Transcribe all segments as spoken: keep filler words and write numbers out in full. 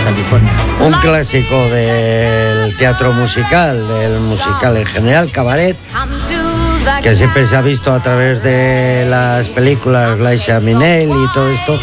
California. Un clásico del teatro musical, del musical en general, cabaret, que siempre se ha visto a través de las películas Liza Minnelli y todo esto,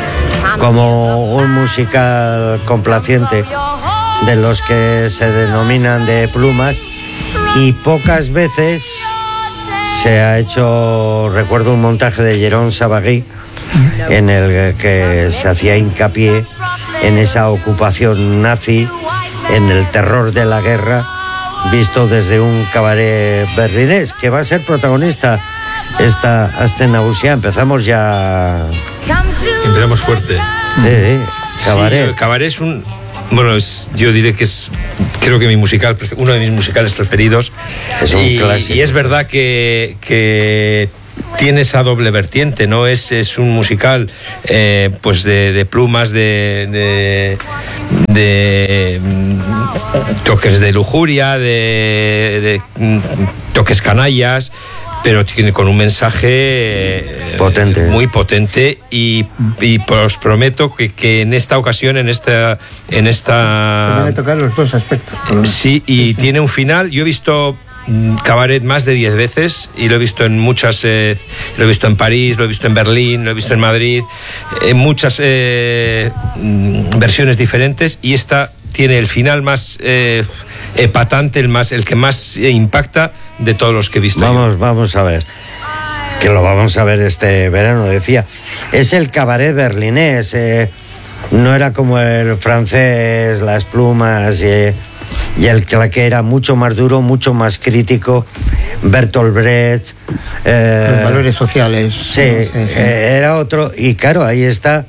como un musical complaciente de los que se denominan de plumas, y pocas veces se ha hecho, recuerdo un montaje de Jérôme Savary en el que se hacía hincapié en esa ocupación nazi, en el terror de la guerra, visto desde un cabaret berlinés, que va a ser protagonista esta Astenausia. Empezamos ya... Empezamos fuerte. Sí, sí, cabaret. Sí, cabaret es un... Bueno, es, yo diré que es, creo que mi musical, uno de mis musicales preferidos. Es un y, clásico. Y es verdad que, que tiene esa doble vertiente, ¿no? Es, es un musical eh, pues de, de plumas, de, de, de toques de lujuria, de, de toques canallas, pero tiene con un mensaje potente, muy potente, y, y os prometo que, que en esta ocasión, en esta, en esta se van a tocar los dos aspectos. Sí, y sí, sí. Tiene un final. Yo he visto cabaret más de diez veces y lo he visto en muchas, eh, lo he visto en París, lo he visto en Berlín, lo he visto en Madrid, en muchas eh, versiones diferentes, y esta tiene el final más eh, epatante, el más, el que más impacta de todos los que he visto. Vamos, yo. vamos a ver, que lo vamos a ver este verano, decía. Es el cabaret berlinés, eh, no era como el francés, las plumas y, y el que era mucho más duro, mucho más crítico. Bertolt Brecht, eh, los valores sociales. Sí, sí, sí. Eh, era otro, y claro, ahí está.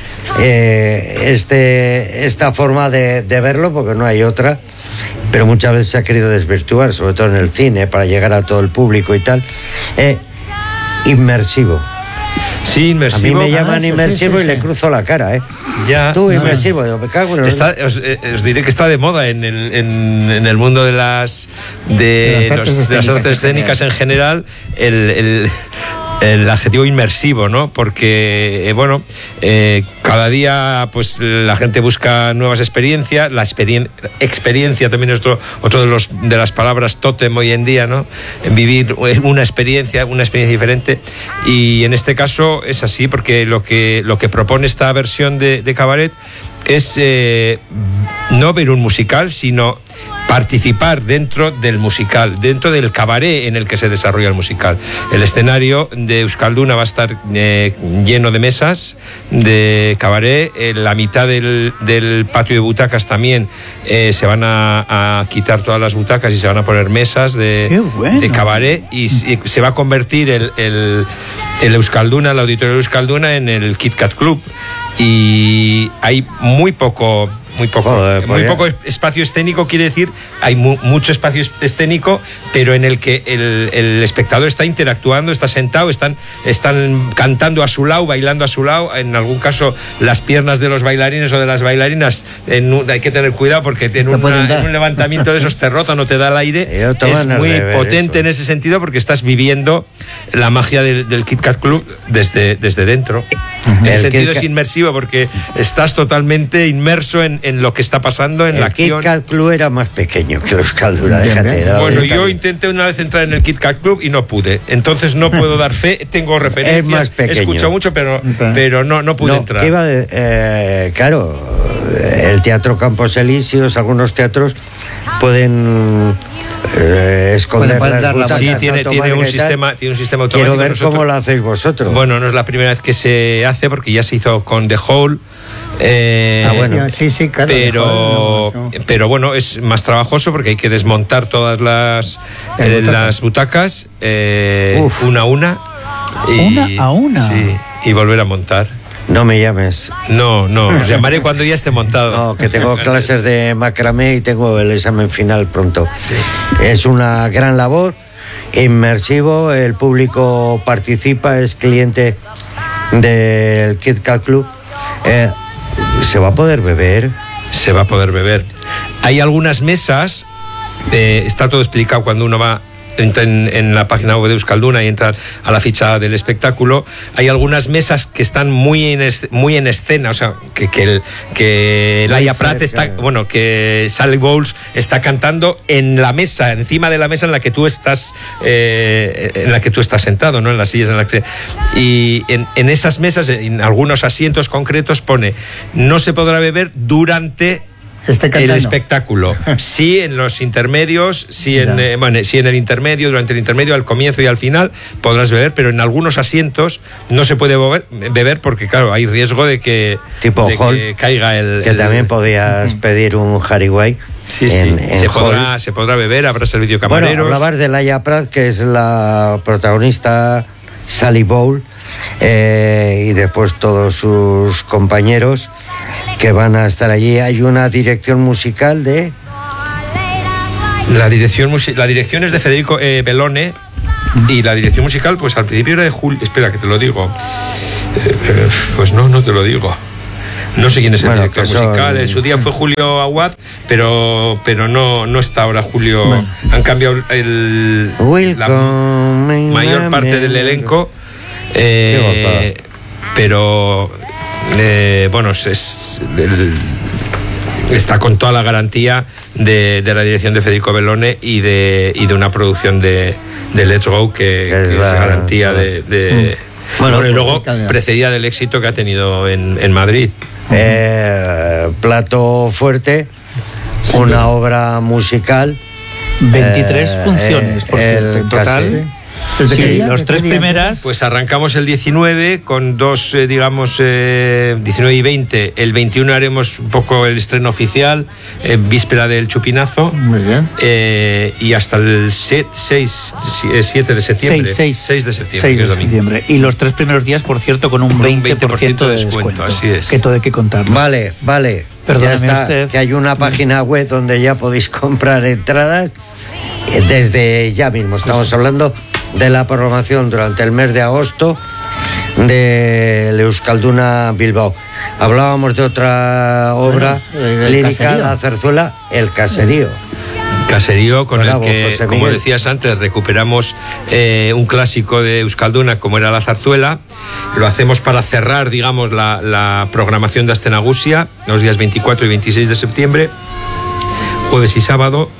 Eh, este, esta forma de, de verlo, porque no hay otra, pero muchas veces se ha querido desvirtuar, sobre todo en el cine, para llegar a todo el público y tal. Eh, inmersivo. Sí, inmersivo. A mí me llaman ah, inmersivo, sí, sí, sí, y le cruzo la cara, ¿eh? Ya. Tú, inmersivo, yo me cago en el... Está, os, eh, os diré que está de moda en el, en, en el mundo de las de, de, las, los, de las artes escénicas en general, el, el el adjetivo inmersivo, ¿no? Porque, eh, bueno, eh, cada día pues la gente busca nuevas experiencias, la experien- experiencia también es otro, otro de, los, de las palabras tótem hoy en día, ¿no? En vivir una experiencia, una experiencia diferente, y en este caso es así, porque lo que, lo que propone esta versión de, de cabaret es eh, no ver un musical, sino participar dentro del musical, dentro del cabaret en el que se desarrolla el musical. El escenario de Euskalduna va a estar eh, lleno de mesas de cabaret. En la mitad del, del patio de butacas también eh, se van a, a quitar todas las butacas y se van a poner mesas de, bueno. de cabaret, y, y se va a convertir el, el, el Euskalduna, el auditorio de Euskalduna, en el Kit Kat Club. Y hay muy poco... Muy poco, Joder, muy poco espacio escénico, quiere decir, hay mu- mucho espacio escénico, pero en el que el, el espectador está interactuando, está sentado, están, están cantando a su lado, bailando a su lado. En algún caso, las piernas de los bailarines o de las bailarinas, en un, hay que tener cuidado, porque en, una, en un levantamiento de esos te rota, no te da el aire. Es muy potente eso. En ese sentido, porque estás viviendo la magia del, del Kit Kat Club desde, desde dentro. Uh-huh. En ese sentido es inmersivo, porque estás totalmente inmerso en, en lo que está pasando en el la acción. El Kit Kat Club era más pequeño que los Caldura, déjate. Bueno, yo intenté una vez entrar en el Kit Kat Club y no pude, entonces no puedo dar fe. Tengo referencias, es más pequeño. He escuchado mucho, pero, pero no, no pude no, entrar. Iba de, eh, claro, el Teatro Campos Elíseos, algunos teatros pueden eh, esconder Pueden las butacas. Sí, tiene, tiene, un sistema, tiene un sistema automático. Quiero ver nosotros, cómo lo hacéis vosotros. Bueno, no es la primera vez que se hace, porque ya se hizo con The Hole. Eh, ah, bueno. sí, sí, claro, pero, no, no. pero bueno, es más trabajoso porque hay que desmontar todas las, eh, las butacas eh, una a una. Y, una a una. Sí, y volver a montar. No me llames. No, no, os llamaré cuando ya esté montado. No, que tengo clases de macramé y tengo el examen final pronto. Sí. Es una gran labor, inmersivo, el público participa, es cliente del Kit Kat Club. Eh, ¿Se va a poder beber? Se va a poder beber. Hay algunas mesas, eh, está todo explicado cuando uno va entra en, en la página web de Euskalduna y entra a la ficha del espectáculo, hay algunas mesas que están muy en, es, muy en escena, o sea, que, que, el, que Laia Prat está, bueno, que Sally Bowles está cantando en la mesa, encima de la mesa en la que tú estás, eh, en la que tú estás sentado, ¿no? En las sillas en las que... Y en, en esas mesas, en algunos asientos concretos pone, no se podrá beber durante el espectáculo. Sí en los intermedios, sí en, eh, bueno, sí en el intermedio, durante el intermedio, al comienzo y al final podrás beber, pero en algunos asientos no se puede beber, beber porque, claro, hay riesgo de que, tipo de hall, que caiga el... Que el, también podías pedir un Harry Sí, sí, en, en se, podrá, se podrá beber, habrá servicio de camareros. Bueno, hablabas de Laia Prat, que es la protagonista, Sally Bowles, eh, y después todos sus compañeros que van a estar allí. Hay una dirección musical de... La dirección, la dirección es de Federico eh, Bellone, y la dirección musical, pues al principio era de Julio... Espera, que te lo digo. Eh, eh, pues no, no te lo digo. No sé quién es el bueno, director musical. En su día fue Julio Aguad, pero pero no no está ahora Julio. Bueno. Han cambiado el, la mayor parte del elenco. Eh, pero eh, bueno, es, es el, está con toda la garantía de, de la dirección de Federico Bellone y de y de una producción de, de Let's Go que, que es, que es garantía de, de mm. bueno, bueno, y luego precedía del éxito que ha tenido en, en Madrid. Eh, plato fuerte, una obra musical, veintitrés eh, funciones, por cierto, en total. Sí, los tres primeras. Pues arrancamos el diecinueve con dos, eh, digamos, eh, diecinueve y veinte. El veintiuno haremos un poco el estreno oficial, eh, víspera del chupinazo. Muy bien. Eh, y hasta el siete de septiembre. seis de septiembre. seis de septiembre. Y los tres primeros días, por cierto, con un, con un veinte por ciento de descuento. Así es. Que todo hay que contar. Vale, vale. Perdóname ya está, usted. Que hay una página web donde ya podéis comprar entradas desde ya mismo. Estamos hablando de la programación durante el mes de agosto de Euskalduna Bilbao. Hablábamos de otra obra bueno, lírica, la zarzuela El Caserío. Caserío, con Bravo, el que, como decías antes, recuperamos eh, un clásico de Euskalduna como era la zarzuela. Lo hacemos para cerrar, digamos, la, la programación de Astenagusia los días veinticuatro y veintiséis de septiembre, jueves y sábado,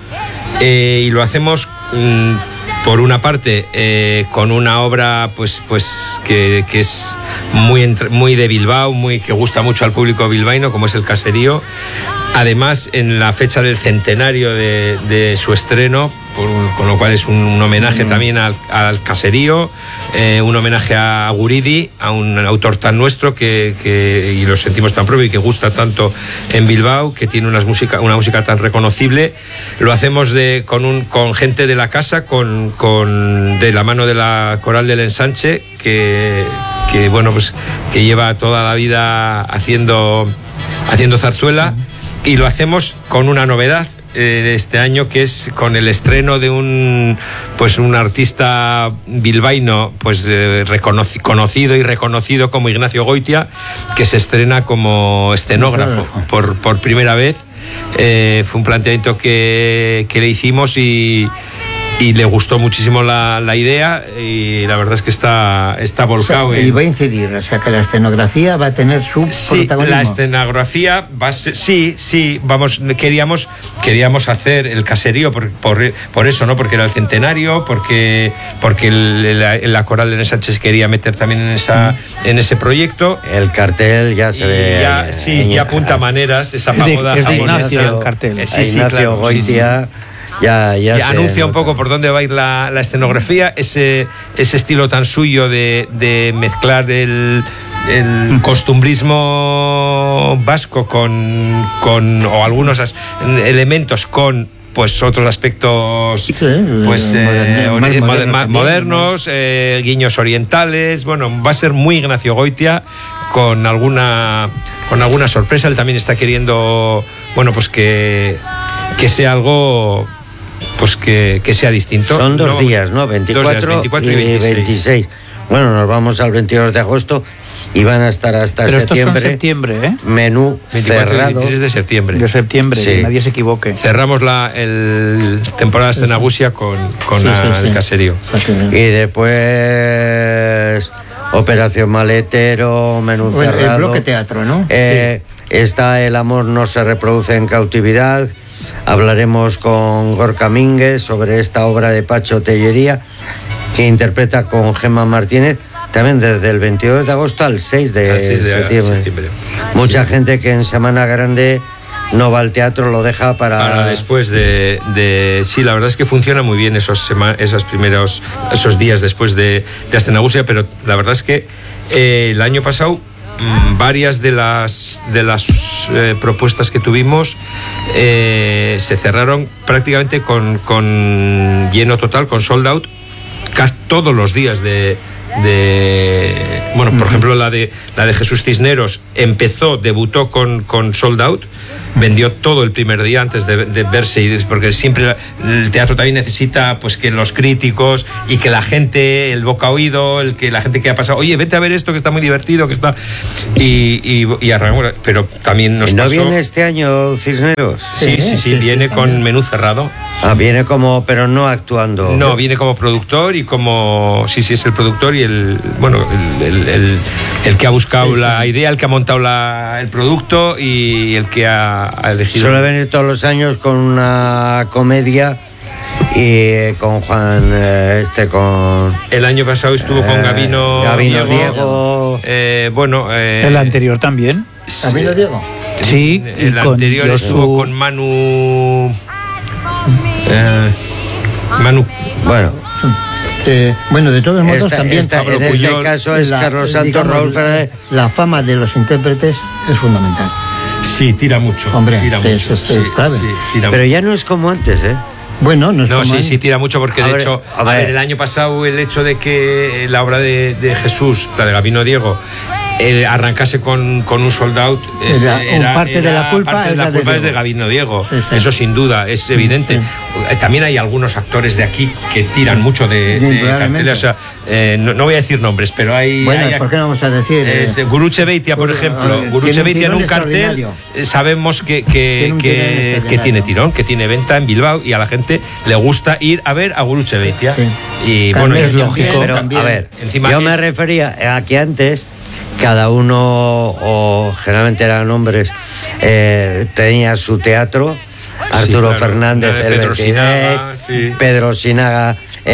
eh, y lo hacemos mmm, por una parte eh, con una obra pues pues que, que es muy entre, muy de Bilbao, muy que gusta mucho al público bilbaíno, como es El Caserío. Además, en la fecha del centenario de, de su estreno, por, con lo cual es un, un homenaje mm. también al, al Caserío, eh, un homenaje a Guridi, a un autor tan nuestro que, que y lo sentimos tan propio y que gusta tanto en Bilbao, que tiene unas música, una música tan reconocible. Lo hacemos de, con, un, con gente de la casa, con, con de la mano de la Coral del Ensanche, que, que bueno pues que lleva toda la vida haciendo haciendo zarzuela. Y lo hacemos con una novedad eh, este año, que es con el estreno de un pues un artista bilbaíno pues eh, reconoc- conocido y reconocido como Ignacio Goitia, que se estrena como escenógrafo por, por primera vez. Eh, fue un planteamiento que, que le hicimos y y le gustó muchísimo la, la idea, y la verdad es que está, está volcado. O sea, y va a incidir, o sea que la escenografía va a tener su sí, protagonismo. La escenografía va a ser, sí, sí, vamos, queríamos, queríamos hacer El Caserío por, por, por eso, ¿no? Porque era el centenario, porque, porque el, la, la Coral de Sánchez quería meter también en esa, mm. en ese proyecto. El cartel ya se ve. Ya, sí, ya apunta maneras, esa pagoda. Es de Ignacio el cartel. Sí, sí, Ignacio claro, Goitia. Sí, sí. Ya, ya y anuncia un poco por dónde va a ir la, la escenografía, ese, ese estilo tan suyo de, de mezclar el, el costumbrismo vasco con, con o algunos as, elementos con pues otros aspectos sí, pues eh, moderno, ori- moderno modernos, modernos eh, guiños orientales. Bueno, va a ser muy Ignacio Goitia, con alguna con alguna sorpresa. Él también está queriendo, bueno, pues que que sea algo pues que, que sea distinto. Son dos no, días, ¿no? veinticuatro, dos días, veinticuatro y veintiséis. veintiséis. Bueno, nos vamos al veintidós de agosto y van a estar hasta Pero septiembre. Estos son septiembre, ¿eh? Menú veinticuatro cerrado. y veintiséis de septiembre. De septiembre, sí. Que nadie se equivoque. Cerramos la el temporada de Nagusia con, con sí, la, sí, sí. el caserío. Y después Operación Maletero, Menú bueno, cerrado. El bloque teatro, ¿no? Eh, sí. Está El amor no se reproduce en cautividad. Hablaremos con Gorka Mínguez sobre esta obra de Pacho Tellería, que interpreta con Gemma Martínez, también desde el veintidós de agosto al seis de, al seis de septiembre. septiembre. Mucha sí. gente que en Semana Grande no va al teatro, lo deja para... Para después de, de... Sí, la verdad es que funciona muy bien esos, sema, esos primeros esos días después de, de Astenagusia, pero la verdad es que eh, el año pasado varias de las de las eh, propuestas que tuvimos eh, se cerraron prácticamente con, con lleno total, con sold out casi todos los días de, de bueno, por uh-huh. ejemplo la de la de Jesús Cisneros empezó, debutó con, con sold out, vendió todo el primer día antes de, de verse, porque siempre el teatro también necesita pues que los críticos y que la gente, el boca oído, el que la gente que ha pasado, oye, vete a ver esto que está muy divertido, que está y, y, y arrancamos, pero también nos ¿No pasó... viene este año Cisneros? Sí, sí, sí, sí, viene sí, con menú cerrado. Ah, viene como, pero no actuando. No, viene como productor y como, sí, sí, es el productor y el, bueno, el, el, el, el que ha buscado sí, sí. la idea, el que ha montado la, el producto y el que ha, ha elegido. Suele venir todos los años con una comedia y con Juan, eh, este, con... El año pasado estuvo con Gabino, eh, Gabino Diego. Diego. Eh, bueno... Eh, ¿El anterior también? ¿Gabino Diego? Sí, el y anterior con estuvo su... con Manu... Eh, Manu... Bueno... Eh, bueno, de todos modos esta, también esta, Pablo en Puyol, este caso es la, Carlos Santos, digamos, Raúl Fernández. La fama de los intérpretes es fundamental. Sí, tira mucho. Hombre, tira sí, mucho. eso es, Sí, es clave. sí, tira Pero mucho. ya no es como antes, ¿eh? Bueno, no es No, como sí, antes. sí, tira mucho porque A de ver, hecho, a a ver. ver, el año pasado el hecho de que la obra de, de Jesús, la de Gabino Diego, eh, arrancase con, con un sold out, es, Era- era, parte de era- la culpa parte de la era de culpa es de Diego. Gabino Diego. Sí, sí. Eso sin duda, es evidente. sí. Eh, También hay algunos actores de aquí que tiran mucho de, Sí, de indudablemente. carteles. O sea, eh, no, no voy a decir nombres, pero hay... Bueno, hay ¿por qué no vamos a decir? eh, es, Guruche Beitia, por Guru- ejemplo. eh, Guruche tiene un Beitia en tirón un cartel, extraordinario. eh, sabemos que, que, Tiene un tirón que, que extraordinario. tiene tirón, que tiene venta en Bilbao y a la gente le gusta ir a ver a Guruche Beitia. Sí. Y También bueno, es y- lógico. Pero, también. a ver, Encima yo es- me refería a que antes cada uno, o generalmente eran hombres, eh, tenía su teatro. Arturo claro. Fernández, La de el Pedro Bettinec, Sinaga, sí. Pedro Sinaga,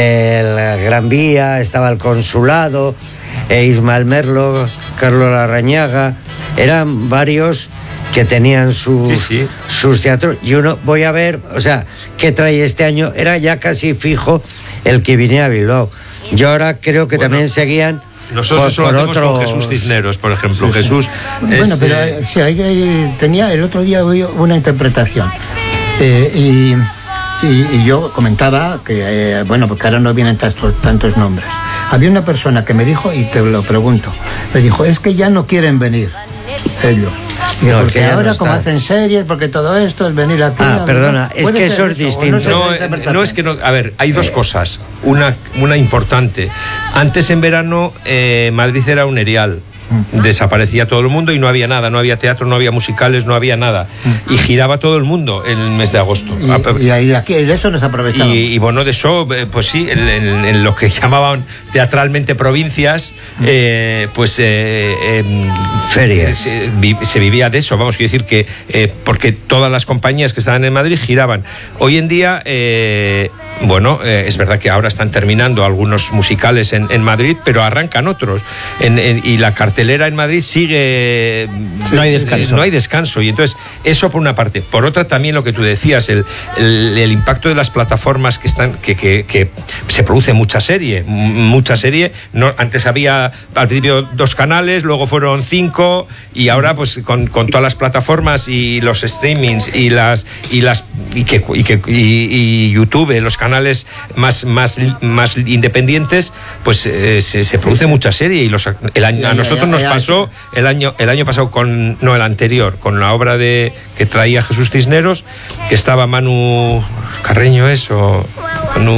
el Gran Vía, estaba el Consulado, eh, Ismael Merlo, Carlos Larrañaga, eran varios que tenían sus, Sí, sí. sus teatros, y uno, voy a ver, o sea, ¿qué trae este año? Era ya casi fijo el que viniera a Bilbao. Yo ahora creo que Bueno, también seguían nosotros por, eso lo por hacemos otro... con Jesús Cisneros, por ejemplo. Sí, sí. Jesús Bueno, es, pero eh, eh, sí, hay, hay- tenía el otro día oí una interpretación eh, y, y- y yo comentaba que eh, bueno, porque ahora no vienen tantos, tantos nombres. Había una persona que me dijo, y te lo pregunto, me dijo, es que ya no quieren venir ellos. Y No, porque que ya ahora no como está. hacen series, porque todo esto, el venir aquí... Ah, a- perdona, es puede que ser eso es o distinto. sé no, la eh, interpretación. no es que no. A ver, hay dos cosas. Una, una importante. Antes en verano eh, Madrid era un erial. Desaparecía todo el mundo y no había nada, no había teatro, no había musicales, no había nada. Y giraba todo el mundo en el mes de agosto. Y, y ahí, aquí, de eso nos aprovechamos. Y, y bueno, de eso, eh, pues sí, en, en- en lo que llamaban teatralmente provincias, eh, pues eh, em, Ferias. Se, vi- se vivía de eso, vamos, quiero decir que, eh, porque todas las compañías que estaban en Madrid giraban. Hoy en día, eh, bueno, eh, es verdad que ahora están terminando algunos musicales en, en Madrid, pero arrancan otros. En- en- y la cartelera en Madrid sigue... No hay descanso. No hay descanso. Y entonces, eso por una parte. Por otra, también lo que tú decías, el, el, el impacto de las plataformas que están, que, que, que se produce mucha serie, m- mucha serie. No, antes había al principio dos canales, luego fueron cinco, y ahora pues con, con todas las plataformas y los streamings y las y las y que y, que, y, y YouTube, los canales más más más independientes, pues eh, se, se produce mucha serie y los el año, Ya, a ya, nosotros ya, nos ya, pasó el año el año pasado con no el anterior con la obra de que traía Jesús Cisneros, que estaba Manu Carreño eso Manu, bueno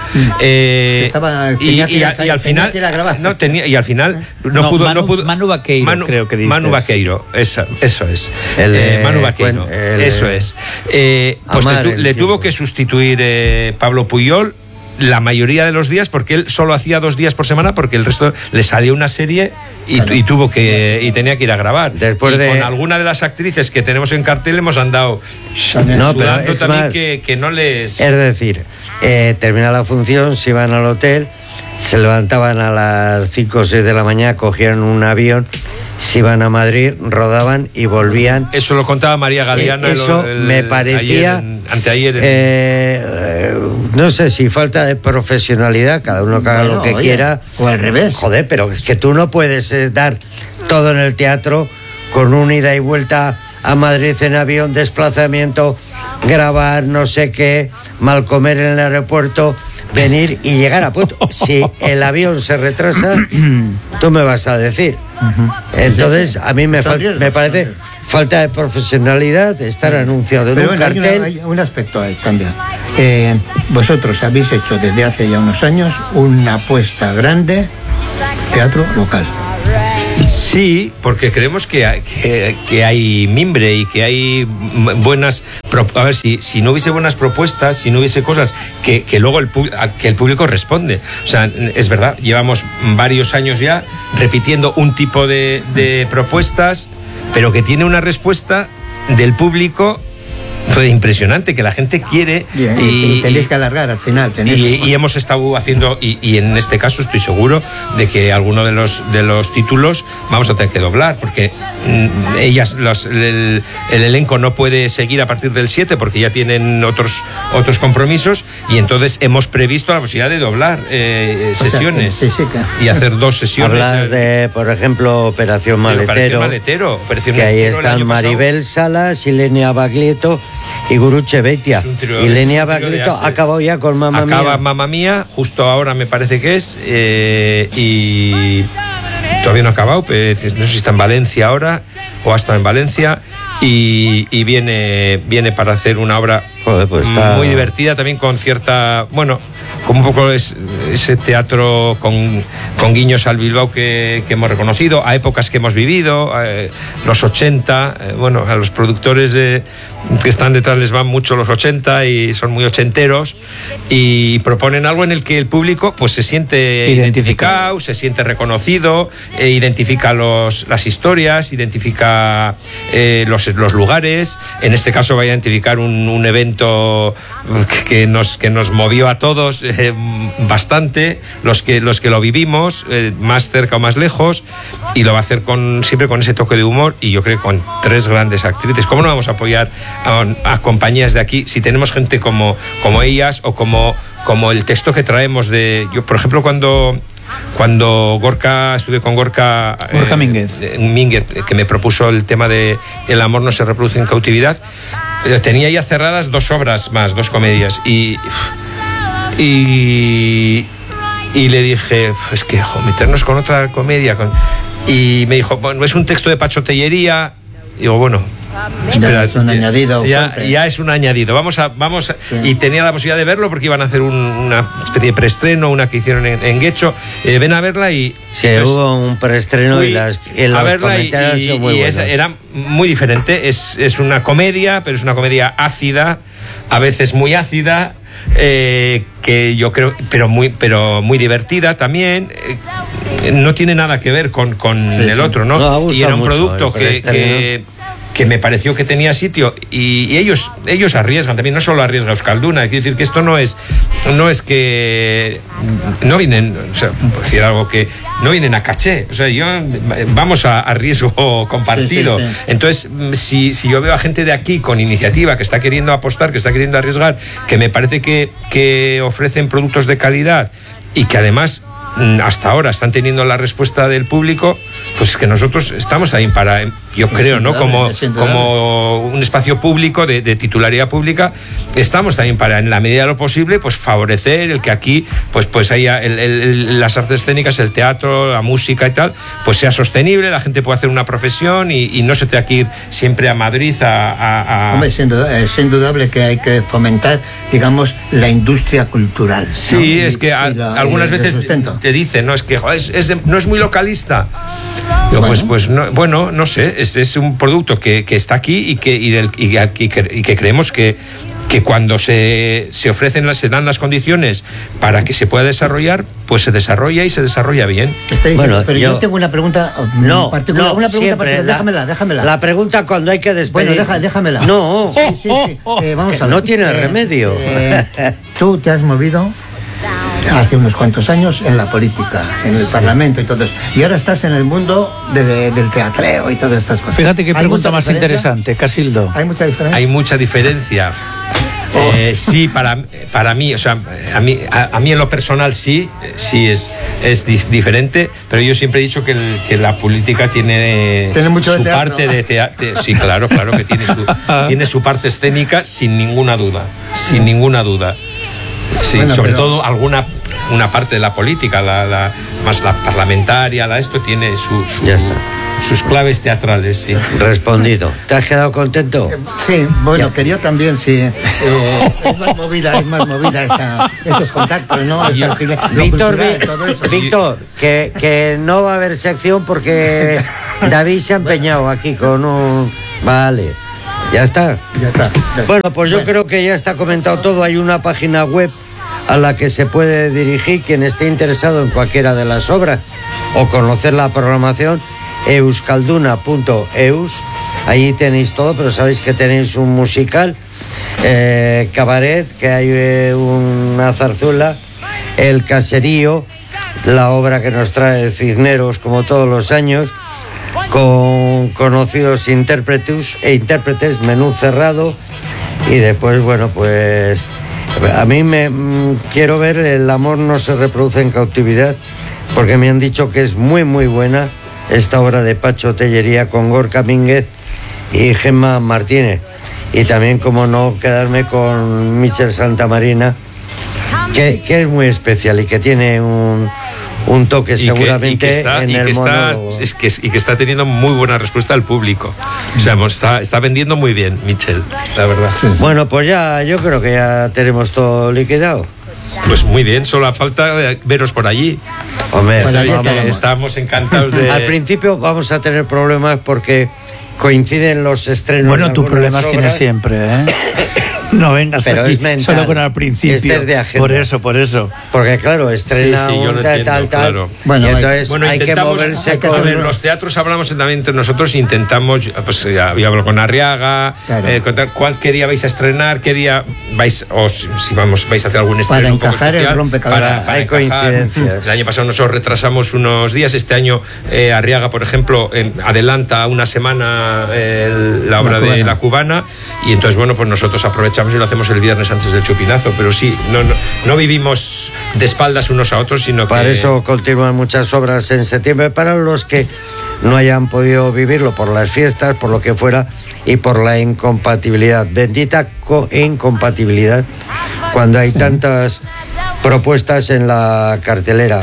Eh, Estaba, y, y, y, y al final no tenía y al final no, no pudo Manu, no pudo Manu Vaqueiro, Manu, creo que dices. Manu Vaqueiro, eso, eso es. El, eh, Manu Vaqueiro, el, eso es. Eh, pues le, tu, le tuvo que sustituir eh, Pablo Puyol la mayoría de los días, porque él solo hacía dos días por semana, porque el resto le salió una serie y, claro. y tuvo que y tenía que ir a grabar. Después y de... con alguna de las actrices que tenemos en cartel hemos andado no, sudando pero también más, que, que no les... Es decir, eh, termina la función, se iban al hotel, se levantaban a las cinco o seis de la mañana, cogían un avión, se iban a Madrid, rodaban y volvían. Eso lo contaba María Galeana. Eh, eso el, el, me parecía... Ayer, anteayer. En... Eh, no sé si falta de profesionalidad, cada uno que haga bueno, lo que oye, quiera. O al revés. Joder, pero es que tú no puedes eh, dar todo en el teatro con una ida y vuelta a Madrid en avión, desplazamiento, grabar, no sé qué, mal comer en el aeropuerto, venir y llegar a punto. Si el avión se retrasa, tú me vas a decir. Uh-huh. Entonces, a mí me, fal- me parece falta de profesionalidad estar uh-huh. anunciado en Pero un bueno, cartel. Hay, una, hay un aspecto ahí también. Eh, vosotros habéis hecho desde hace ya unos años una apuesta grande teatro local. Sí, porque creemos que hay, que, que hay mimbre y que hay buenas... A ver, si, si no hubiese buenas propuestas, si no hubiese cosas que, que luego el, que el público responde. O sea, es verdad, llevamos varios años ya repitiendo un tipo de, de propuestas, pero que tiene una respuesta del público impresionante, que la gente quiere y, y, y tenéis que alargar al final tenéis y, y hemos estado haciendo y, y en este caso estoy seguro de que alguno de los de los títulos vamos a tener que doblar porque mm, ellas los, el, el elenco no puede seguir a partir del siete porque ya tienen otros otros compromisos y entonces hemos previsto la posibilidad de doblar eh, sesiones o sea, que, sí, sí, que... y hacer dos sesiones. Hablas de, por ejemplo, Operación Maletero, Operación Maletero, Operación que Maletero, ahí están Maribel Salas, Ilenia Baglietto y Guruche Beitia. Y Lenia Baglietto ha acabado ya con Mamma Mía. Acaba Mamma Mía, justo ahora me parece que es, eh, y todavía no ha acabado, pero no sé si está en Valencia ahora o ha estado en Valencia, y, y viene, viene para hacer una obra Joder, pues está... muy divertida, también con cierta, bueno, como un poco es, ese teatro con, con guiños al Bilbao que, que hemos reconocido, a épocas que hemos vivido, eh, los ochenta, eh, bueno, a los productores de, que están detrás les van mucho los ochenta y son muy ochenteros y proponen algo en el que el público pues se siente identificado, se siente reconocido, eh, identifica los, las historias, identifica eh, los, los lugares, en este caso va a identificar un, un evento que nos, que nos movió a todos eh, bastante, los que, los que lo vivimos, eh, más cerca o más lejos, y lo va a hacer con, siempre con ese toque de humor, y yo creo que con tres grandes actrices. ¿Cómo no vamos a apoyar a, a compañías de aquí si tenemos gente como, como ellas o como, como el texto que traemos de... Yo, por ejemplo, cuando... Cuando Gorka, estuve con Gorka, Gorka eh, Mínguez. Mínguez, que me propuso el tema de El amor no se reproduce en cautividad, tenía ya cerradas dos obras más, dos comedias, y y, y le dije, es que jo, meternos con otra comedia, con... y me dijo, bueno, es un texto de pachotellería, y digo, bueno, espera, es un añadido ya, ya es un añadido, vamos a, vamos a, sí. Y tenía la posibilidad de verlo porque iban a hacer un, una especie de preestreno, una que hicieron en, en Guecho, eh, ven a verla y sí, pues, hubo un preestreno y las y los a verla comentarios y, son muy y buenos. Es, era muy diferente, es, es una comedia, pero es una comedia ácida, a veces muy ácida, eh, que yo creo, pero muy, pero muy divertida también. Eh, no tiene nada que ver con, con sí, el otro, ¿no? no y era un producto que, que, que me pareció que tenía sitio, y, y ellos, ellos arriesgan también, no solo arriesga Euskalduna, hay que decir que esto no es, no es que no vienen, o sea, por decir algo que no vienen a caché, o sea, yo vamos a, a riesgo compartido. Sí, sí, sí. Entonces, si, si yo veo a gente de aquí con iniciativa que está queriendo apostar, que está queriendo arriesgar, que me parece que, que ofrecen productos de calidad y que además hasta ahora están teniendo la respuesta del público, pues que nosotros estamos ahí para yo creo, ¿no? Como, como un espacio público de, de titularidad pública, estamos también para, en la medida de lo posible, pues favorecer el que aquí pues pues haya el, el, el, las artes escénicas, el teatro, la música y tal, pues sea sostenible, la gente pueda hacer una profesión y, y no se tenga que ir siempre a Madrid a... a, a... Hombre, es, indudable, es indudable que hay que fomentar, digamos, la industria cultural. Sí, ¿no? es que a, la, algunas veces te dicen, no, es que joder, es, es, no es muy localista. Digo, bueno. pues, pues no, bueno, no sé, es, es un producto que, que está aquí y que, y del, y, y que, y que creemos que que cuando se, se ofrecen, las, se dan las condiciones para que se pueda desarrollar, pues se desarrolla y se desarrolla bien. Diciendo, bueno, pero yo, yo tengo una pregunta no, particular. No, una pregunta particular. La, déjamela, déjamela. La pregunta cuando hay que despedir. Bueno, deja, déjamela. No, sí, sí, sí. Eh, vamos a ver. No tiene eh, remedio. Eh, tú te has movido hace unos cuantos años en la política, en el Parlamento y todo eso. Y ahora estás en el mundo de, de, del teatreo y todas estas cosas. Fíjate qué pregunta más interesante, Casildo. ¿Hay mucha diferencia? Hay mucha diferencia. Oh. Eh, sí, para, para mí, o sea, a mí, a, a mí en lo personal sí, sí es, es di- diferente, pero yo siempre he dicho que, el, que la política tiene, ¿Tiene mucho su de teatro? parte de teatro. Sí, claro, claro que tiene su, tiene su parte escénica sin ninguna duda, sin ninguna duda. Sí, bueno, sobre pero... todo alguna una parte de la política, la, la, más la parlamentaria, la esto tiene su, su, ya está. sus claves teatrales, sí. Respondido. ¿Te has quedado contento? Eh, sí, bueno, ya. que yo también, sí. Eh, es más movida, es más movida esta, estos contactos, ¿no? Esta, Víctor, cultural, Víctor, que, que no va a haber sección porque David se ha empeñado aquí con un... Vale. Ya está. Ya está. Ya bueno, pues yo bueno. creo que ya está comentado todo. Hay una página web a la que se puede dirigir quien esté interesado en cualquiera de las obras o conocer la programación, euskalduna punto eus. Allí tenéis todo, pero sabéis que tenéis un musical, eh, cabaret, que hay eh, una zarzuela, El Caserío, la obra que nos trae Cisneros como todos los años, con conocidos intérpretes e intérpretes, menú cerrado, y después, bueno, pues a mí me mm, quiero ver El amor no se reproduce en cautividad, porque me han dicho que es muy muy buena esta obra de Pacho Tellería con Gorka Mínguez y Gemma Martínez, y también, como no, quedarme con Michel Santamarina, que, que es muy especial y que tiene un un toque y seguramente que, y que está, en y el que está, monólogo. Es que, y que está teniendo muy buena respuesta al público. O sea, está, está vendiendo muy bien, Michel, la verdad. Sí. Bueno, pues ya, yo creo que ya tenemos todo liquidado. Pues muy bien, solo falta veros por allí. Hombre, bueno, sabéis que estamos encantados de... Al principio vamos a tener problemas porque coinciden los estrenos. Bueno, tus problemas obras. Tienes siempre, ¿eh? No vengas pero aquí es mental. Solo con al principio. Este es de agenda. Por eso, por eso. Porque claro, estrena sí, sí, yo un lo tal, entiendo, tal, tal. Claro. Bueno, y entonces bueno, hay que moverse hay que con... ver, los teatros hablamos también entre nosotros, intentamos, pues ya, yo hablo con Arriaga, claro. eh, contar cuál, qué día vais a estrenar, qué día vais, o si, si vamos, vais a hacer algún estreno. Para encajar especial, el rompecabezas. Para, para hay encajar. Coincidencias. El año pasado nosotros retrasamos unos días, este año eh, Arriaga, por ejemplo, eh, adelanta una semana eh, la obra la de La Cubana, y entonces, bueno, pues nosotros aprovechamos y lo hacemos el viernes antes del chupinazo, pero sí, no, no, no vivimos de espaldas unos a otros, sino para que... Para eso continúan muchas obras en septiembre, para los que no hayan podido vivirlo por las fiestas, por lo que fuera, y por la incompatibilidad, bendita co- incompatibilidad, cuando hay sí. tantas propuestas en la cartelera.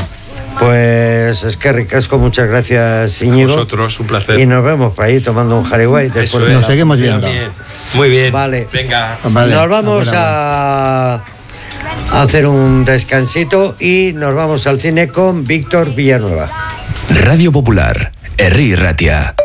Pues es que ricasco, muchas gracias, Íñigo. A vosotros, un placer. Y nos vemos por ahí tomando un Harry después. Nos seguimos viendo. Bien. Muy bien. Vale. Venga. Vale. Nos vamos a... a hacer un descansito y nos vamos al cine con Víctor Villanueva. Radio Popular, Herri Ratia.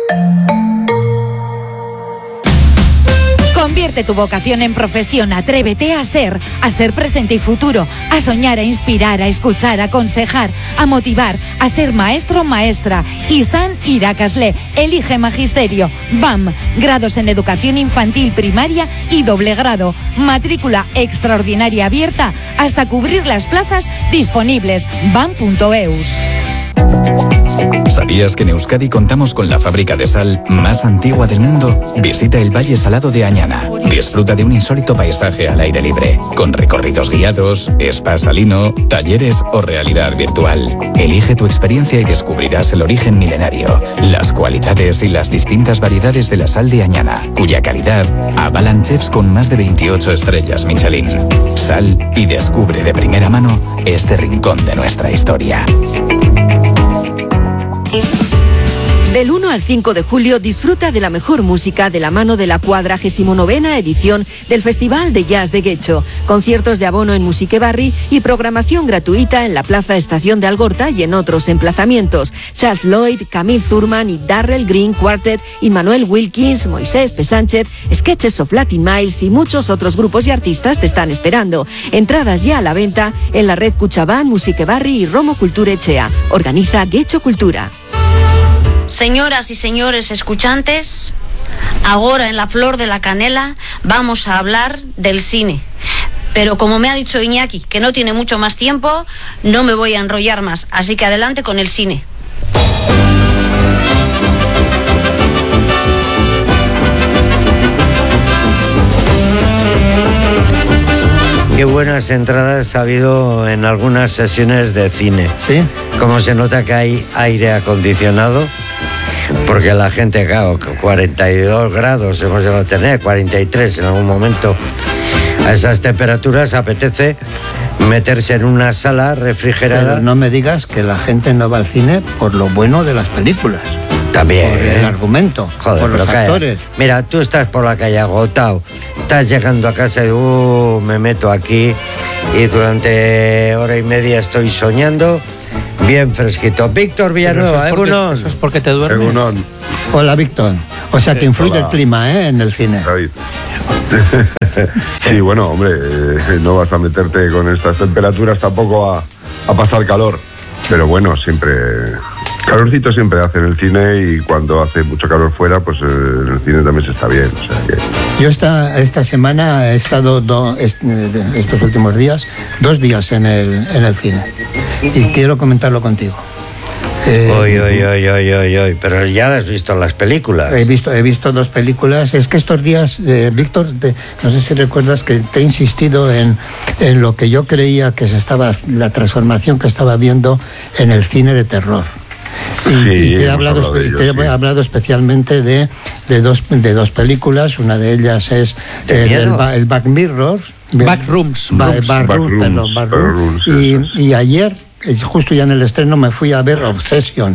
Convierte tu vocación en profesión, atrévete a ser, a ser presente y futuro, a soñar, a inspirar, a escuchar, a aconsejar, a motivar, a ser maestro o maestra. Izan Irakasle, elige magisterio. B A M, grados en educación infantil primaria y doble grado. Matrícula extraordinaria abierta hasta cubrir las plazas disponibles. B A M punto eus. ¿Sabías que en Euskadi contamos con la fábrica de sal más antigua del mundo? Visita el Valle Salado de Añana. Disfruta de un insólito paisaje al aire libre, con recorridos guiados, spa salino, talleres o realidad virtual. Elige tu experiencia y descubrirás el origen milenario, las cualidades y las distintas variedades de la sal de Añana, cuya calidad avalan chefs con más de veintiocho estrellas Michelin. Sal y descubre de primera mano este rincón de nuestra historia. Del uno al cinco de julio disfruta de la mejor música de la mano de la cuadragésimo novena edición del Festival de Jazz de Guecho. Conciertos de abono en Musiquebarri y programación gratuita en la Plaza Estación de Algorta y en otros emplazamientos. Charles Lloyd, Camille Thurman y Darrell Green Quartet, Immanuel Wilkins, Moisés P. Sánchez, Sketches of Latin Miles y muchos otros grupos y artistas te están esperando. Entradas ya a la venta en la red Cuchabán, Musiquebarri y Romo Cultura Echea. Organiza Guecho Cultura. Señoras y señores escuchantes, ahora en La Flor de la Canela vamos a hablar del cine. Pero como me ha dicho Iñaki, que no tiene mucho más tiempo, no me voy a enrollar más. Así que adelante con el cine. Qué buenas entradas ha habido en algunas sesiones de cine. Sí. Como se nota que hay aire acondicionado, porque la gente, claro, cuarenta y dos grados hemos llegado a tener, cuarenta y tres en algún momento. A esas temperaturas apetece meterse en una sala refrigerada. Pero no me digas que la gente no va al cine por lo bueno de las películas. También, por ¿eh? el argumento, joder, por los actores. Calla. Mira, tú estás por la calle agotado, estás llegando a casa y uh, me meto aquí y durante hora y media estoy soñando bien fresquito. Víctor Villanueva, eso, es eso es porque te duermes. Egunon. Hola, Víctor. O sea, que influye Hola. el clima, ¿eh? En el cine. David. Sí, bueno, hombre, eh, no vas a meterte con estas temperaturas tampoco a, a pasar calor. Pero bueno, siempre... Calorcito siempre hace en el cine y cuando hace mucho calor fuera, pues eh, en el cine también se está bien. O sea que... Yo esta, esta semana he estado do, est, estos últimos días, dos días en el, en el cine. Y quiero comentarlo contigo. Eh, oy, oy, oy, oy, oy, oy, pero ya has visto las películas. He visto, he visto dos películas. Es que estos días, eh, Víctor, te, no sé si recuerdas que te he insistido en, en lo que yo creía que se estaba, la transformación que estaba viendo en el cine de terror. Y, sí, y te he hablado, hablado ello, te he sí. hablado especialmente de, de, dos, de dos películas. Una de ellas es el, el, el Back Mirrors. Backrooms. Back, back, back Rooms, perdón, back back rooms, y, y ayer, justo ya en el estreno, me fui a ver Obsession.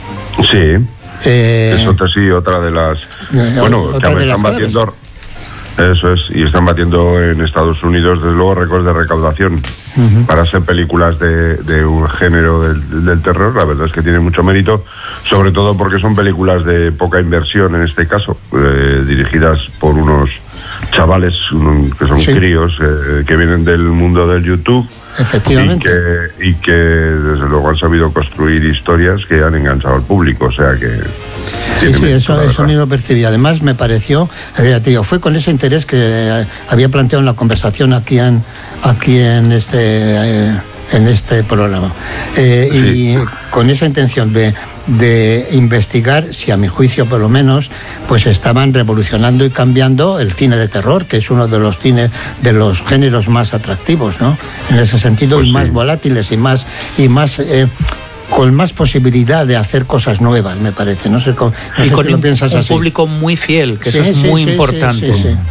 Sí. Eh, es otra, sí, otra de las... Eh, bueno, que están las batiendo... Claves. Eso es, y están batiendo en Estados Unidos, desde luego, récords de recaudación. Uh-huh. Para ser películas de, de un género del, del terror, la verdad es que tiene mucho mérito, sobre todo porque son películas de poca inversión en este caso, eh, dirigidas por unos chavales un, que son sí. críos, eh, que vienen del mundo del YouTube. Efectivamente. Y que, y que desde luego han sabido construir historias que han enganchado al público, o sea que... Sí, sí, eso, eso a mí me percibí. Además me pareció, eh, tío, fue con ese interés que eh, había planteado en la conversación aquí en, aquí en este... Eh, en este programa eh, sí. y con esa intención de, de investigar si a mi juicio por lo menos pues estaban revolucionando y cambiando el cine de terror, que es uno de los cines de los géneros más atractivos, ¿no? En ese sentido, pues y sí. más volátiles y más y más eh, con más posibilidad de hacer cosas nuevas, me parece. No sé, no y sé con si lo un, piensas un así. Público muy fiel, que sí, eso es sí, muy sí, importante. Sí, sí, sí.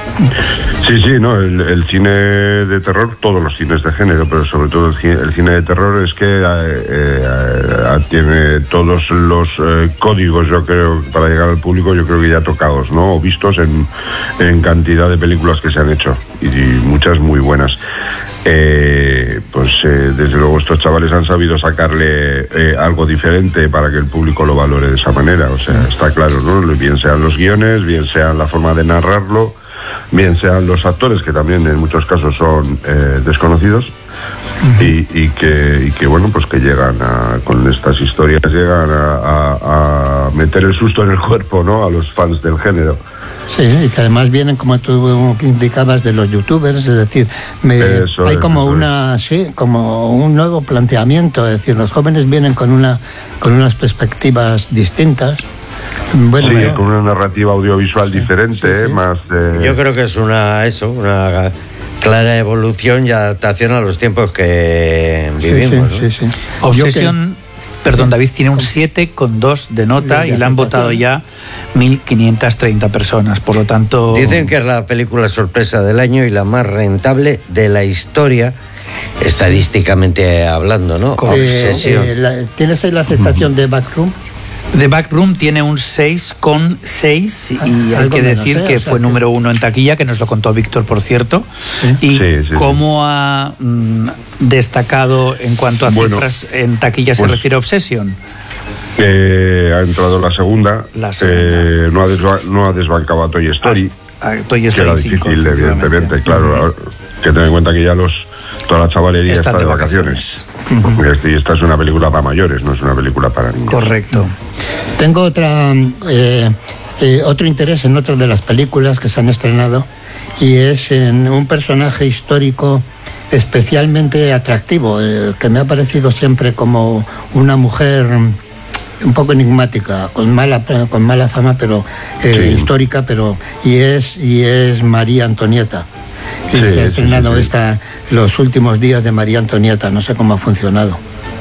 Sí, sí, no, el, el cine de terror, todos los cines de género, pero sobre todo el cine, el cine de terror es que eh, eh, tiene todos los eh, códigos, yo creo, para llegar al público, yo creo que ya tocados, ¿no? O vistos en, en cantidad de películas que se han hecho, y, y muchas muy buenas. Eh, pues eh, desde luego estos chavales han sabido sacarle eh, algo diferente para que el público lo valore de esa manera, o sea, está claro, ¿no? Bien sean los guiones, bien sea la forma de narrarlo, bien sean los actores, que también en muchos casos son eh, desconocidos, uh-huh. y, y, que, y que, bueno, pues que llegan a, con estas historias, llegan a, a, a meter el susto en el cuerpo, ¿no?, a los fans del género. Sí, y que además vienen, como tú indicabas, de los youtubers, es decir, me, Eso hay es, como eso una, sí, como un nuevo planteamiento, es decir, los jóvenes vienen con una, con unas perspectivas distintas. Bueno, sí, yo, con una narrativa audiovisual sí, diferente, sí, sí. más. Eh... Yo creo que es una, eso, una clara evolución y adaptación a los tiempos que vivimos. Sí, sí, ¿no? sí, sí. Obsesión. Perdón, David, tiene un siete coma dos de nota y la han votado ya mil quinientas treinta personas, por lo tanto... Dicen que es la película sorpresa del año y la más rentable de la historia, estadísticamente hablando, ¿no? Eh, Obsesión. Eh, la, ¿Tienes ahí la aceptación uh-huh. de Backroom? The Backroom tiene un seis coma seis y hay Algo que menos, decir ¿eh? que O sea, fue que... número uno en taquilla, que nos lo contó Víctor, por cierto. ¿Sí? Y sí, sí, cómo ha mm, destacado en cuanto a bueno, cifras en taquilla pues, se refiere a Obsession. Eh, ha entrado la segunda, la segunda. Eh, no, ha desba- no ha desbancado a Toy Story, a, a Toy Story que era cinco, difícil, evidentemente, claro, uh-huh. que tener en cuenta que ya los toda la chavalería está, está de vacaciones, vacaciones. Uh-huh. Y esta es una película para mayores, no es una película para niños. Correcto. Tengo otra eh, eh, otro interés en otra de las películas que se han estrenado, y es en un personaje histórico especialmente atractivo, eh, que me ha parecido siempre como una mujer un poco enigmática, con mala con mala fama, pero eh, sí. histórica, pero y es y es María Antonieta. Y sí, se ha estrenado sí, sí, sí. esta los últimos días de María Antonieta. No sé cómo ha funcionado.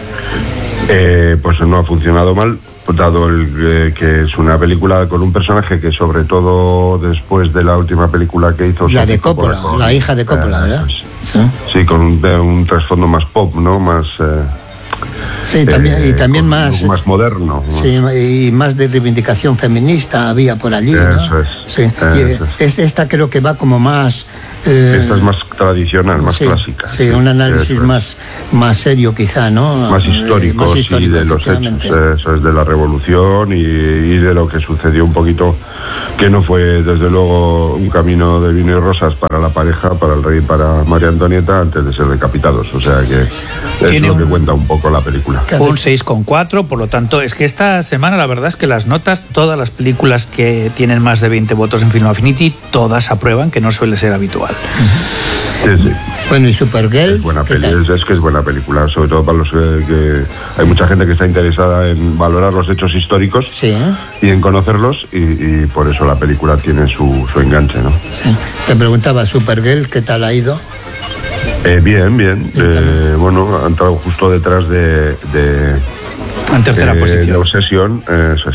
Eh, pues no ha funcionado mal, dado el, eh, que es una película con un personaje que, sobre todo después de la última película que hizo, la de Coppola, con, la hija de Coppola, eh, ¿verdad? Sí, sí, con un, un trasfondo más pop, ¿no? Más eh, sí, también, eh, y también más más moderno, ¿no? Sí, y más de reivindicación feminista había por allí, ¿no? Eso es, sí. eso y es. Esta creo que va como más eh, esta es más tradicional, más sí, clásica. Sí, un análisis más, más serio quizá, ¿no? Más histórico, eh, más histórico sí, de los hechos, eso es, de la revolución y, y de lo que sucedió un poquito, que no fue desde luego un camino de vino y rosas para la pareja, para el rey y para María Antonieta, antes de ser decapitados. O sea que es Tiene lo que un, cuenta un poco la película. Un seis coma cuatro, por lo tanto, es que esta semana la verdad es que las notas, todas las películas que tienen más de veinte votos en Film Affinity, todas aprueban, que no suele ser habitual. Sí, sí. Bueno, y Supergirl. Es buena peli, es, es que es buena película, sobre todo para los que, que hay mucha gente que está interesada en valorar los hechos históricos, sí, ¿eh? y en conocerlos, y, y por eso la película tiene su, su enganche, ¿no? Sí. Te preguntaba, Supergirl, ¿qué tal ha ido? Eh, bien, bien. Eh, bueno, ha entrado justo detrás de, de en tercera eh, posición. De Obsesión, eh, eso es.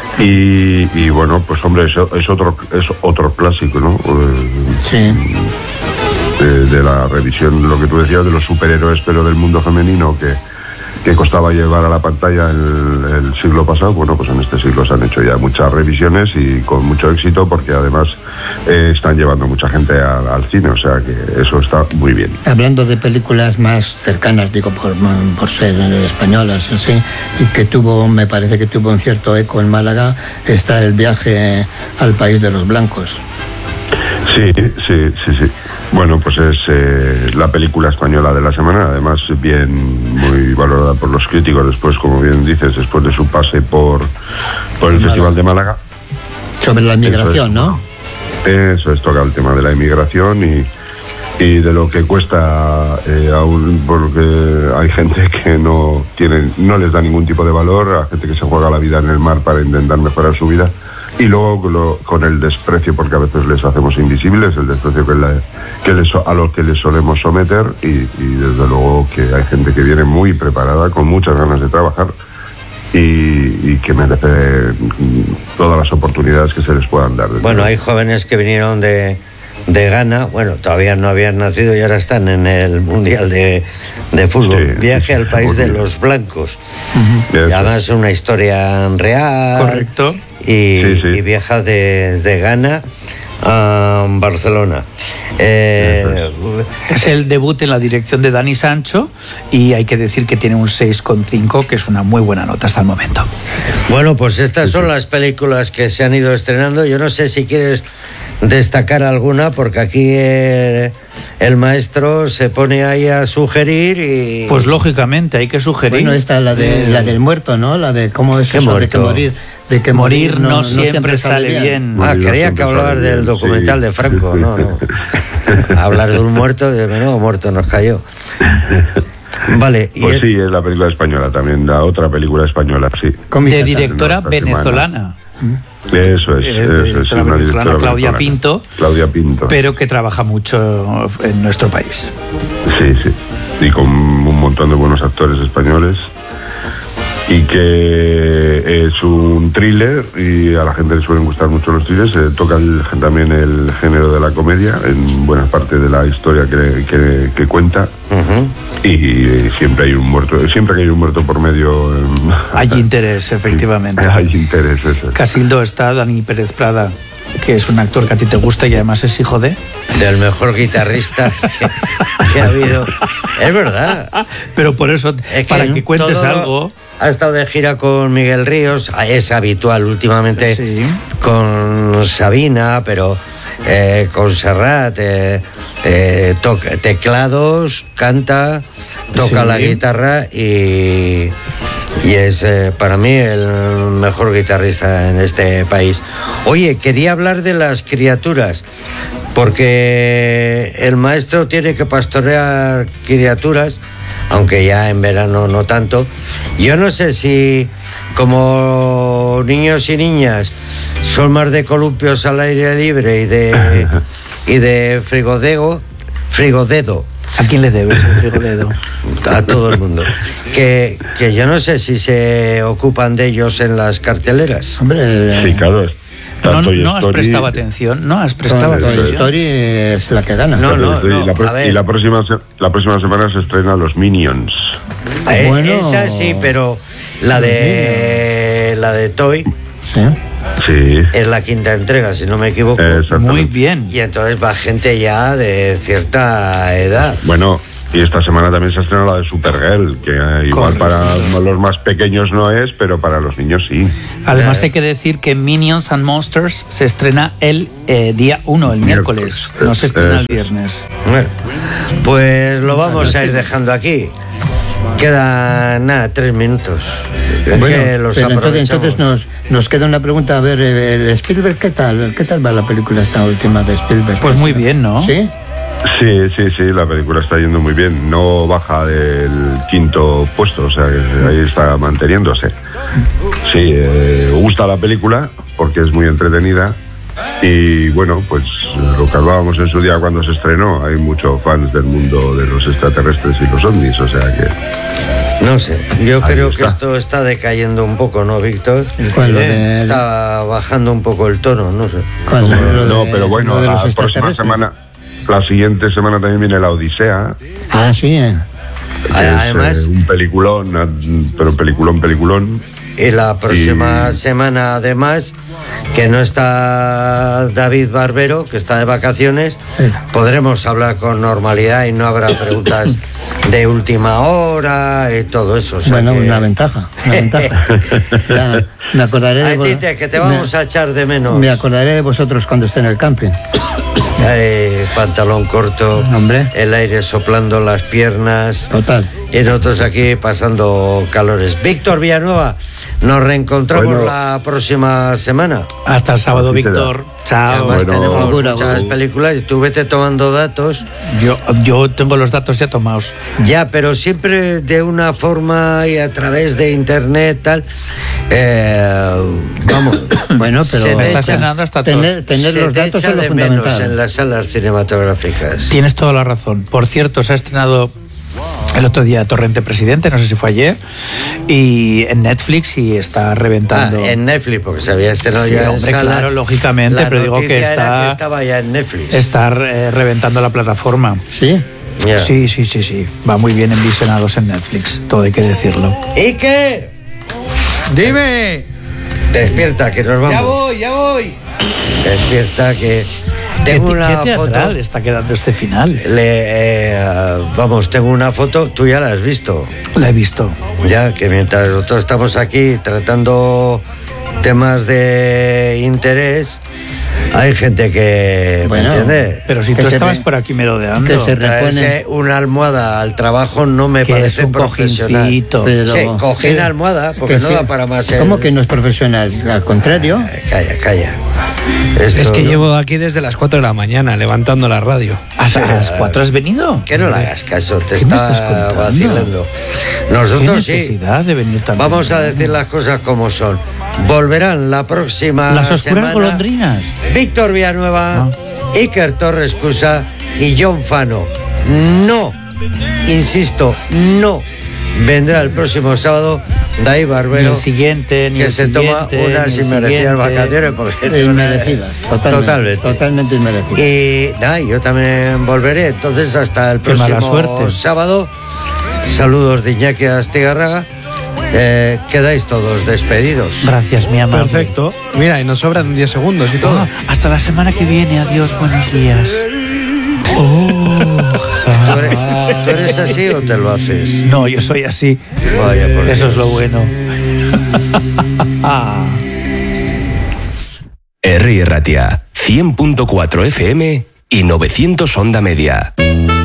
Y, y bueno, pues hombre, es, es otro es otro clásico, ¿no? Sí. De, de la revisión, lo que tú decías, de los superhéroes, pero del mundo femenino, que, que costaba llevar a la pantalla el, el siglo pasado. Bueno, pues en este siglo se han hecho ya muchas revisiones y con mucho éxito, porque además eh, están llevando mucha gente al, al cine, o sea que eso está muy bien. Hablando de películas más cercanas, digo, por, por ser españolas, así, y que tuvo, me parece que tuvo un cierto eco en Málaga, está El viaje al país de los blancos. Sí, sí, sí, sí. Bueno, pues es eh, la película española de la semana, además bien, muy valorada por los críticos, después, como bien dices, después de su pase por, por el Málaga. Festival de Málaga. Sobre la inmigración, es, ¿no? Eso es, toca el tema de la inmigración y, y de lo que cuesta, eh, aún porque hay gente que no tiene, no les da ningún tipo de valor, a gente que se juega la vida en el mar para intentar mejorar su vida. Y luego lo, con el desprecio, porque a veces les hacemos invisibles, el desprecio que, la, que les, a lo que les solemos someter, y, y desde luego que hay gente que viene muy preparada, con muchas ganas de trabajar, y, y que merece todas las oportunidades que se les puedan dar. Bueno, hay jóvenes que vinieron de, de Ghana, bueno, todavía no habían nacido y ahora están en el Mundial de, de Fútbol. Sí, Viaje al país de los blancos. Uh-huh. Y además es una historia real. Correcto. Y, sí, sí. y viaja de, de Ghana a Barcelona. Eh, es el debut en la dirección de Dani Sancho y hay que decir que tiene un seis coma cinco, que es una muy buena nota hasta el momento. Bueno, pues estas son las películas que se han ido estrenando. Yo no sé si quieres destacar alguna, porque aquí eh, el maestro se pone ahí a sugerir y... Pues lógicamente hay que sugerir. Bueno, esta la de la del muerto, ¿no? La de cómo es eso de que morir, de que morir, morir no, no, siempre, siempre sale bien. bien. Ah, creía que hablabas del documental sí. de Franco, no, no. Hablar de un muerto, de menudo muerto nos cayó. Vale. Pues el... sí, es la película española también, la otra película española, sí. De directora venezolana. Eso es, eh, eso es una venezolana, Claudia Pinto, Claudia Pinto, pero que trabaja mucho en nuestro país. Sí, sí, y con un montón de buenos actores españoles, y que es un thriller y a la gente le suelen gustar mucho los thrillers. Eh, toca el, también el género de la comedia en buena parte de la historia que, que, que cuenta. Uh-huh. y, y siempre hay un muerto, siempre que hay un muerto por medio. Eh, hay interés, efectivamente. Hay interés, eso. Casildo está Dani Pérez Prada, que es un actor que a ti te gusta y además es hijo de... del mejor guitarrista que, que ha habido. Es verdad. Pero por eso, es para que, que cuentes algo... Ha estado de gira con Miguel Ríos, es habitual últimamente sí. con Sabina, pero eh, con Serrat, eh, eh, toca teclados, canta, toca sí. la guitarra y... y es eh, para mí el mejor guitarrista en este país. Oye, quería hablar de las criaturas, porque el maestro tiene que pastorear criaturas, aunque ya en verano no tanto. Yo no sé si, como niños y niñas son más de columpios al aire libre y de y de frigodego, frigodedo. ¿A quién le debes el frigodedo? A todo el mundo. Que, que yo no sé si se ocupan de ellos en las carteleras. Hombre, sí, claro. No, no has prestado atención, no has prestado Toy atención. Story es la que gana. No, no, no. Y, la, pro- y la próxima la próxima semana se estrena Los Minions. Eh, bueno, esa sí, pero la de la de Toy. Sí. Sí. Es la quinta entrega, si no me equivoco. Muy bien. Y entonces va gente ya de cierta edad. Bueno, y esta semana también se estrena la de Supergirl, que eh, igual para los más pequeños no es, pero para los niños sí. Además hay que decir que Minions and Monsters se estrena el eh, día uno, el miércoles, miércoles. No se estrena el viernes. Bueno, pues lo vamos a ir dejando aquí. Quedan nada, tres minutos. Bueno, los pero entonces, entonces nos, nos queda una pregunta. A ver, el Spielberg, ¿qué tal? ¿Qué tal va la película esta última de Spielberg? Pues muy bien, ¿no? ¿Sí? Sí, sí, sí, la película está yendo muy bien. No baja del quinto puesto, o sea, que ahí está manteniéndose. Sí, eh, gusta la película porque es muy entretenida. Y bueno, pues lo que hablábamos en su día cuando se estrenó, hay muchos fans del mundo de los extraterrestres y los ovnis, o sea que... No sé, yo ahí creo está. Que esto está decayendo un poco, ¿no, Víctor? ¿Cuál, lo de... Está bajando un poco el tono, no sé. ¿Cuál, no, lo de, pero bueno, la próxima semana, la siguiente semana también viene La Odisea. Ah, sí, eh. Además... Es, eh, un peliculón, pero peliculón, peliculón. Y la próxima y... semana, además, que no está David Barbero, que está de vacaciones, sí. Podremos hablar con normalidad y no habrá preguntas de última hora y todo eso. O sea bueno, que... una ventaja, una ventaja. Ya, me acordaré de vos... Tite, que te vamos me... a echar de menos. Me acordaré de vosotros cuando esté en el camping. Eh, pantalón corto, hombre, el aire soplando las piernas. Total. Y nosotros aquí pasando calores. Víctor Villanueva, nos reencontramos bueno. la próxima semana. Hasta el sábado, Víctor. Chao. Además bueno, tenemos augura, muchas augura. películas y tú vete tomando datos. Yo, yo tengo los datos ya tomados. Ya, pero siempre de una forma y a través de internet, tal. Eh, vamos. Bueno, pero se me está cenando hasta tener, tener los datos es lo fundamental. En las salas cinematográficas. Tienes toda la razón. Por cierto, se ha estrenado el otro día Torrente Presidente, no sé si fue ayer, y en Netflix, y está reventando. Ah, en Netflix, porque se había estrenado sí, ya hombre, en sala. Claro, lógicamente, la pero digo que está que estaba ya en Netflix. Está eh, reventando la plataforma. Sí. Yeah. Sí, sí, sí, sí. Va muy bien en visionados en Netflix, todo hay que decirlo. ¿Y qué? Dime. Despierta, que nos vamos. Ya voy, ya voy. Despierta, que Tengo ¿Qué, una qué teatral foto. está quedando este final? Le, eh, vamos, tengo una foto, tú ya la has visto. La he visto. Ya, que mientras nosotros estamos aquí tratando temas de interés, hay gente que, Bueno, ¿me entiendes? Pero si Que tú se estabas re- por aquí merodeando. que se Traerse una almohada al trabajo no me Que parece es un profesional. cojincito. Pero- Sí, coger que- almohada, porque que no sí. da para más. el- ¿Cómo que no es profesional? Al contrario. Calla, calla. Esto Es que no- llevo aquí desde las cuatro de la mañana levantando la radio. ¿Hasta las cuatro has venido? Que no le hagas caso, te ¿Qué me está estás contando? vacilando. ¿Qué Nosotros sí. necesidad de venir tan Vamos a temprano? decir las cosas como son. Volverán la próxima Las oscuras semana golondrinas. Víctor Villanueva, Ah. Iker Torres Cusa y John Fano. No, insisto, no vendrá el próximo sábado David Ni Barbero, el siguiente, ni que el se toma siguiente, unas ni el inmerecidas siguiente. vacaciones porque Inmerecidas. Totalmente. Totalmente. Totalmente inmerecidas. Y nada, yo también volveré. Entonces, hasta el Qué mala próximo suerte. sábado. Saludos de Iñaki Astigarraga. Eh, quedáis todos despedidos. Gracias, mi amable. Perfecto. Mira, y nos sobran diez segundos y todo. Ah, hasta la semana que viene. Adiós, buenos días. ¿Tú eres, tú eres así o te lo haces? No, yo soy así. Vaya, por Eso Dios. es lo bueno. Ah. Herri Ratia, cien punto cuatro F M y novecientos onda media.